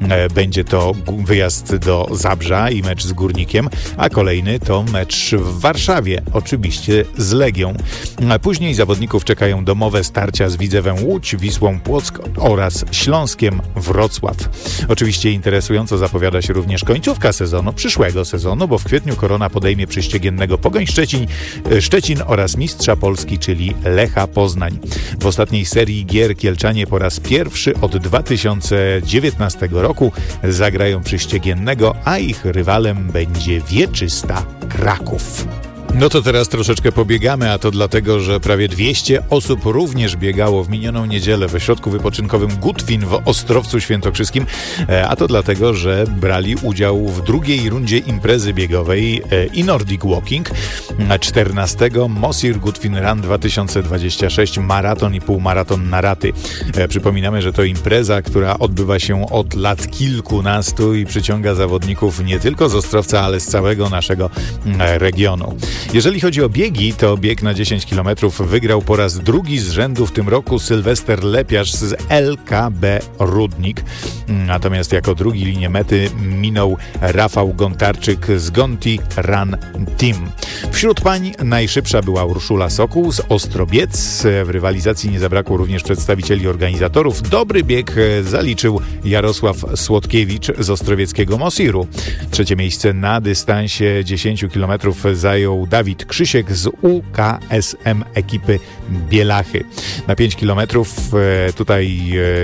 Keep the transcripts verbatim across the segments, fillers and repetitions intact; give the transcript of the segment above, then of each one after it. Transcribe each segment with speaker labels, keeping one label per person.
Speaker 1: Będzie to wyjazd do Zabrza i mecz z Górnikiem, a kolejny to mecz w Warszawie, oczywiście z Legią. A później zawodników czekają domowe starcia z Widzewem Łódź, Wisłą Płock oraz Śląskiem Wrocław. Oczywiście interesująco zapowiada się również końcówka sezonu, przyszłego sezonu, bo w kwietniu Korona podejmie prześciegiennego Pogoń Szczecin, Szczecin oraz mistrza Polski, czyli Lecha Poznań. W ostatniej serii gier Kielczanie po raz pierwszy od dwa tysiące dziewiętnastego roku zagrają prześciegiennego, a ich rywalem będzie wieczysta Kraków. No to teraz troszeczkę pobiegamy, a to dlatego, że prawie dwieście osób również biegało w minioną niedzielę w ośrodku wypoczynkowym Gutwin w Ostrowcu Świętokrzyskim, a to dlatego, że brali udział w drugiej rundzie imprezy biegowej i Nordic Walking, czternastego Mosir Gutwin Run dwa tysiące dwudziesty szósty, maraton i półmaraton na raty. Przypominamy, że to impreza, która odbywa się od lat kilkunastu i przyciąga zawodników nie tylko z Ostrowca, ale z całego naszego regionu. Jeżeli chodzi o biegi, to bieg na dziesięć kilometrów wygrał po raz drugi z rzędu w tym roku Sylwester Lepiarz z L K B Rudnik. Natomiast jako drugi linię mety minął Rafał Gontarczyk z Gonti Run Team. Wśród pań najszybsza była Urszula Sokół z Ostrobiec. W rywalizacji nie zabrakło również przedstawicieli organizatorów. Dobry bieg zaliczył Jarosław Słodkiewicz z ostrowieckiego Mosiru. Trzecie miejsce na dystansie dziesięć kilometrów zajął Dawid Krzysiek z U K S M ekipy Bielachy. Na pięć kilometrów tutaj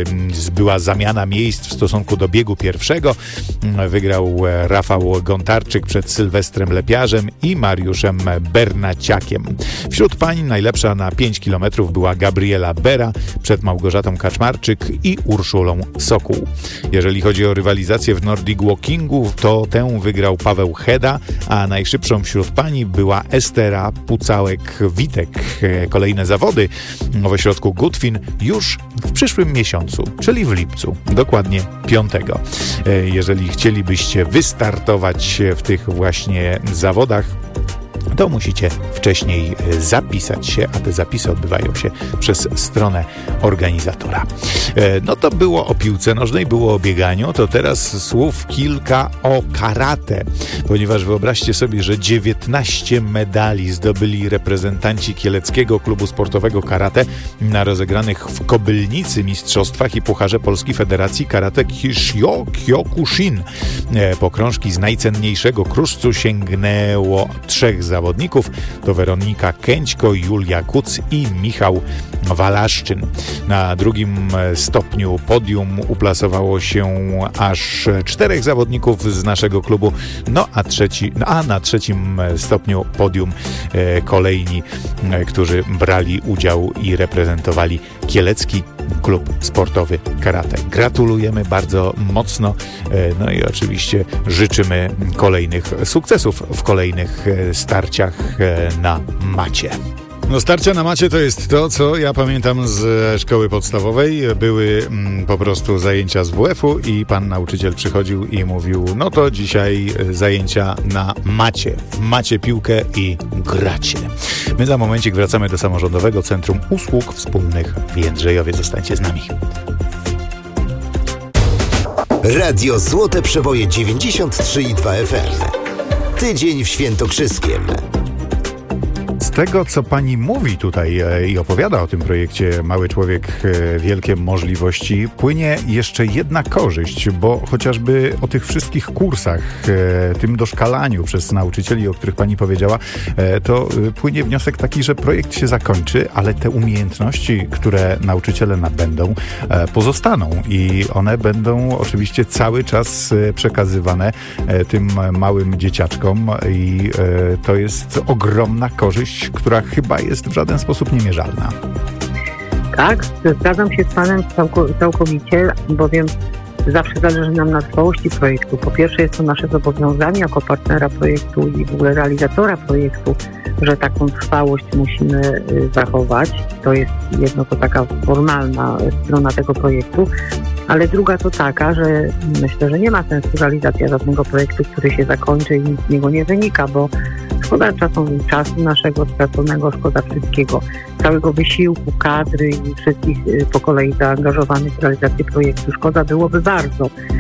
Speaker 1: była zamiana miejsc w stosunku do biegu pierwszego. Wygrał Rafał Gontarczyk przed Sylwestrem Lepiarzem i Mariuszem Bernaciakiem. Wśród pań najlepsza na pięć kilometrów była Gabriela Bera przed Małgorzatą Kaczmarczyk i Urszulą Sokół. Jeżeli chodzi o rywalizację w Nordic Walkingu, to tę wygrał Paweł Heda, a najszybszą wśród pani była Estera Pucałek-Witek. Kolejne zawody w ośrodku Gutwin już w przyszłym miesiącu, czyli w lipcu, dokładnie piątego. Jeżeli chcielibyście wystartować w tych właśnie zawodach, to musicie wcześniej zapisać się, a te zapisy odbywają się przez stronę organizatora. No to było o piłce nożnej, było o bieganiu, to teraz słów kilka o karate, ponieważ wyobraźcie sobie, że dziewiętnaście medali zdobyli reprezentanci Kieleckiego Klubu Sportowego Karate na rozegranych w Kobylnicy mistrzostwach i Pucharze Polski Federacji Karate Kishio Kyokushin. Po krążki z najcenniejszego kruszcu sięgnęło trzech zawodników, to Weronika Kęćko, Julia Kuc i Michał Walaszczyn. Na drugim stopniu podium uplasowało się aż czterech zawodników z naszego klubu, no a, trzeci, a na trzecim stopniu podium e, kolejni, e, którzy brali udział i reprezentowali Kielecki Klub Sportowy Karate. Gratulujemy bardzo mocno, no i oczywiście życzymy kolejnych sukcesów w kolejnych starciach na macie. No starcia na macie to jest to, co ja pamiętam z szkoły podstawowej. Były mm, po prostu zajęcia z W F-u i pan nauczyciel przychodził i mówił, no to dzisiaj zajęcia na macie. Macie piłkę i gracie. My za momencik wracamy do Samorządowego Centrum Usług Wspólnych w Jędrzejowie. Zostańcie z nami.
Speaker 2: Radio Złote Przeboje dziewięćdziesiąt trzy i dwa F M. Tydzień w Świętokrzyskiem.
Speaker 1: Z tego, co pani mówi tutaj i opowiada o tym projekcie Mały Człowiek, Wielkie Możliwości, płynie jeszcze jedna korzyść, bo chociażby o tych wszystkich kursach, tym doszkalaniu przez nauczycieli, o których pani powiedziała, to płynie wniosek taki, że projekt się zakończy, ale te umiejętności, które nauczyciele nabędą, pozostaną i one będą oczywiście cały czas przekazywane tym małym dzieciaczkom i to jest ogromna korzyść, która chyba jest w żaden sposób niemierzalna.
Speaker 3: Tak, zgadzam się z panem całkowicie, bowiem zawsze zależy nam na trwałości projektu. Po pierwsze jest to nasze zobowiązanie jako partnera projektu i w ogóle realizatora projektu, że taką trwałość musimy zachować. To jest jedno, to taka formalna strona tego projektu, ale druga to taka, że myślę, że nie ma sensu realizacja żadnego projektu, który się zakończy i nic z niego nie wynika, bo szkoda czasu, czasu naszego straconego, szkoda wszystkiego, całego wysiłku, kadry i wszystkich po kolei zaangażowanych w realizację projektu. Szkoda byłoby bardzo.